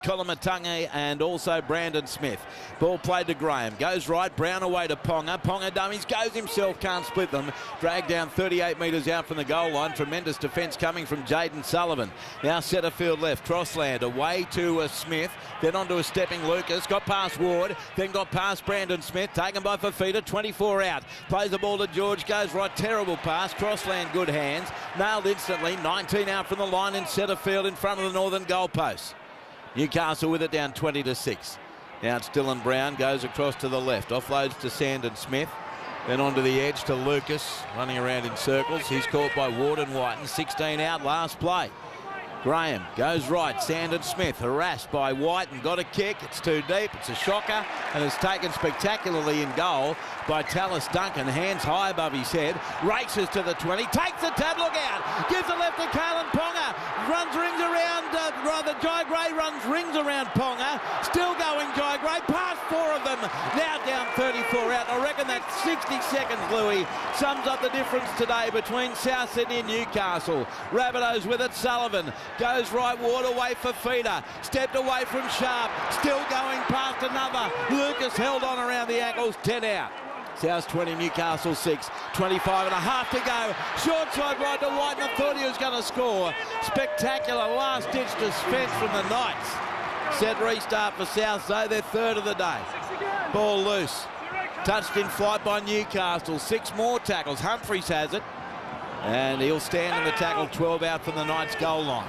Koloamatangi and also Brandon Smith. Ball played to Graham. Goes right. Brown away to Ponga. Ponga dummies. Goes himself. Can't split them. Dragged down 38 metres out from the goal line. Tremendous defence coming from Jaden Sullivan. Now centre field left. Crossland away to Smith. Then onto a stepping Lucas. Got past Ward. Then got past Brandon Smith. Taken by Fafita. 24 out. Plays the ball to George. Goes right. Terrible pass. Crossland good hands. Nailed instantly. 19 out from the line in centre field in front of the northern goalpost. Newcastle with it down 20-6. Now it's Dylan Brown, goes across to the left, offloads to Sandon Smith, then onto the edge to Lucas, running around in circles. He's caught by Ward and Whiten, 16 out last play. Graham goes right, Sandon Smith harassed by Whiten, got a kick, it's too deep, it's a shocker, and it's taken spectacularly in goal by Tallis Duncan, hands high above his head, races to the 20, takes the tab, look out, gives it left to Kalyn Ponga, rings around, Jai Gray runs rings around Ponga, still going Jai Gray, past four of them, now down 34 out. I reckon that 60 seconds, Louis, sums up the difference today between South Sydney and Newcastle. Rabbitohs with it, Sullivan goes right, Ward away for Feeder, stepped away from Sharp, still going past another, Lucas held on around the ankles, 10 out. South 20, Newcastle 6, 25 and a half to go. Short side right to Whiten. I thought he was going to score. Spectacular last-ditch defence from the Knights. Set restart for South, though. They're third of the day. Ball loose. Touched in flight by Newcastle. 6 more tackles. Humphries has it. And he'll stand in the tackle. 12 out from the Knights' goal line.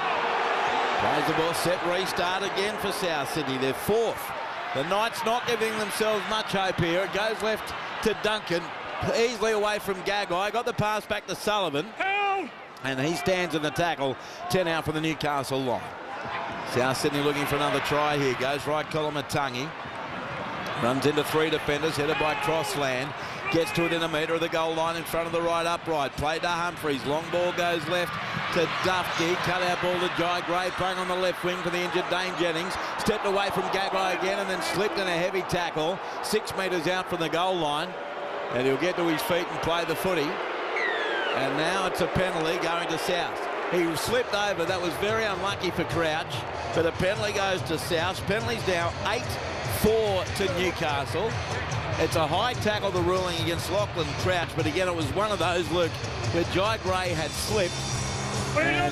Plays the ball. Set restart again for South Sydney. They're fourth. The Knights not giving themselves much hope here. It goes left to Duncan, easily away from Gagai. Got the pass back to Sullivan, and he stands in the tackle. 10 out from the Newcastle line. South Sydney looking for another try here. Goes right, Koloamatangi. Runs into 3 defenders, headed by Crossland. Gets to it in a metre of the goal line in front of the right upright. Played to Humphries. Long ball goes left to Dufty. Cut out ball to Jai Gray, playing on the left wing for the injured Dane Jennings. Stepped away from Gagai again and then slipped in a heavy tackle. 6 metres out from the goal line. And he'll get to his feet and play the footy. And now it's a penalty going to South. He slipped over. That was very unlucky for Crouch. But the penalty goes to South. Penalty's now 8-4 to Newcastle. It's a high tackle, the ruling against Lachlan Crouch, but again, it was one of those, Luke, where Jai Gray had slipped. And,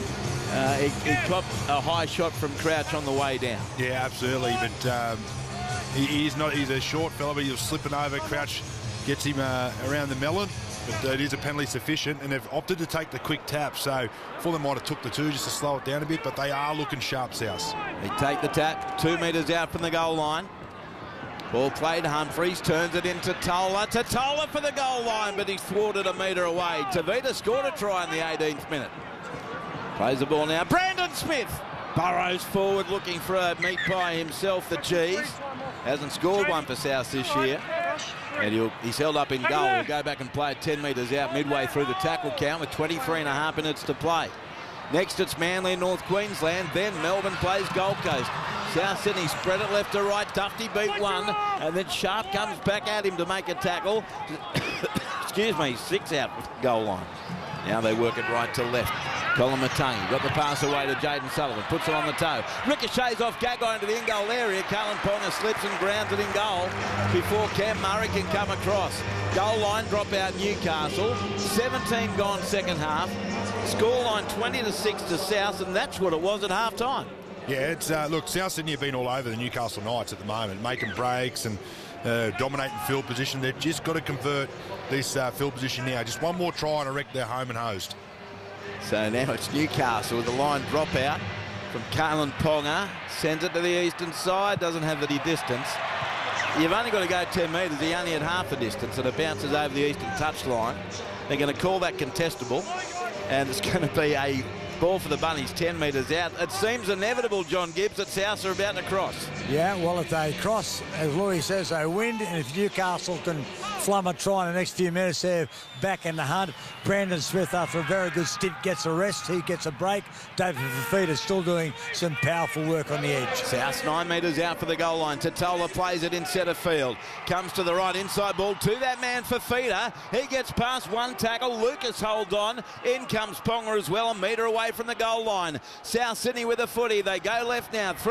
he copped a high shot from Crouch on the way down. Yeah, absolutely, but he's a short fella, but he was slipping over. Crouch gets him around the melon, but it is a penalty sufficient, and they've opted to take the quick tap, so Fulham might have took the 2 just to slow it down a bit, but they are looking sharp, South. They take the tap, 2 metres out from the goal line. Ball played, Humphries turns it into Tola. Tola for the goal line, but he's thwarted a metre away. Tavita scored a try in the 18th minute. Plays the ball now. Brandon Smith burrows forward looking for a meat pie himself, the cheese. Hasn't scored one for South this year. And he's held up in goal. He'll go back and play it 10 metres out midway through the tackle count with 23 and a half minutes to play. Next it's Manly and North Queensland, then Melbourne plays Gold Coast. South Sydney spread it left to right, Dufty beat 1, and then Sharp comes back at him to make a tackle. Excuse me, 6 out goal line. Now they work it right to left. Koloamatangi got the pass away to Jaden Sullivan, puts it on the toe. Ricochets off Gagai into the in-goal area. Kalyn Ponga slips and grounds it in goal before Cam Murray can come across. Goal line drop out Newcastle. 17 gone second half. Scoreline 20-6 to South, and that's what it was at half-time. Yeah, it's look, South Sydney have been all over the Newcastle Knights at the moment, making breaks and dominating field position. They've just got to convert this field position now. Just one more try and erect their home and host. So now it's Newcastle with the line drop out from Kalyn Ponga. Sends it to the eastern side, doesn't have any distance. You've only got to go 10 metres. He only had half the distance, and it bounces over the eastern touchline. They're going to call that contestable, and it's going to be a ball for the Bunnies 10 metres out. It seems inevitable, John Gibbs, that South are about to cross. Yeah, well, if they cross, as Louis says, they win, and if Newcastle can Flummer trying the next few minutes there back in the hunt. Brandon Smith, after a very good stint, gets a rest. He gets a break. David Fifita still doing some powerful work on the edge. South 9 metres out for the goal line. Totola plays it in centre field. Comes to the right, inside ball to that man Fifita. He gets past one tackle. Lucas holds on. In comes Ponga as well, a metre away from the goal line. South Sydney with a footy. They go left now.